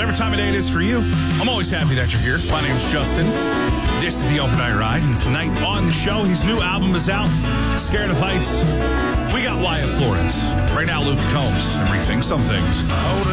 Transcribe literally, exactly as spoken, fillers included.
whatever time of day it is for you. I'm always happy that you're here. My name's Justin. This is the Overnight Ride, and tonight on the show, his new album is out, Scared of Heights. We got Wyatt Flores. Right now, Luke Combs, and Rethink Some Things.